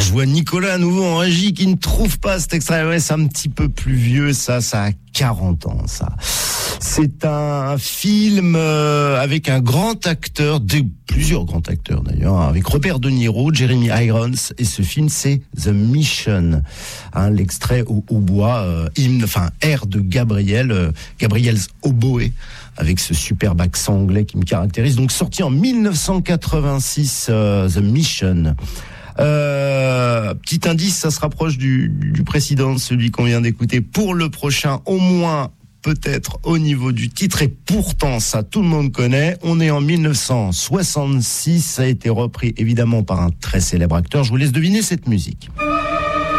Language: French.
je vois Nicolas à nouveau en régie qui ne trouve pas cet extrait. Ouais, c'est un petit peu plus vieux, ça a 40 ans, ça. C'est un film avec un grand acteur, plusieurs grands acteurs d'ailleurs, avec Robert De Niro, Jeremy Irons, et ce film c'est The Mission. L'extrait au bois, air de Gabriel's Oboe, avec ce superbe accent anglais qui me caractérise. Donc sorti en 1986, The Mission. Petit indice, ça se rapproche du précédent, celui qu'on vient d'écouter. Pour le prochain, au moins, peut-être au niveau du titre, et pourtant ça tout le monde connaît. On est en 1966, ça a été repris évidemment par un très célèbre acteur. Je vous laisse deviner cette musique.